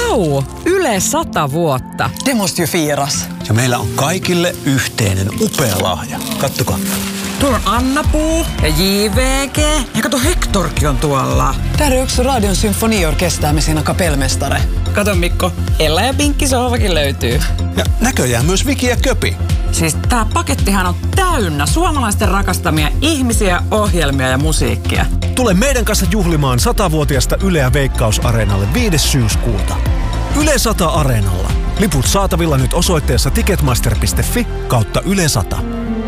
Vau! Yle 100 vuotta. Det måste ju firas. Ja meillä on kaikille yhteinen upea lahja. Kattokaa. Tuolla on Anna-Puu ja JVG. Ja kato, Hectorkin on tuolla. Tää on yksi Radion symfoniorkestää me siinä kapellmestare. Kato Mikko, Ella ja Pinkki sohvakin löytyy. Ja näköjään myös Viki ja Köpi. Siis tää pakettihan on täynnä suomalaisten rakastamia ihmisiä, ohjelmia ja musiikkia. Tule meidän kanssa juhlimaan 100-vuotiasta Yleä Veikkaus-areenalle 5. syyskuuta. Yle 100 Areenalla. Liput saatavilla nyt osoitteessa ticketmaster.fi/Yle 100.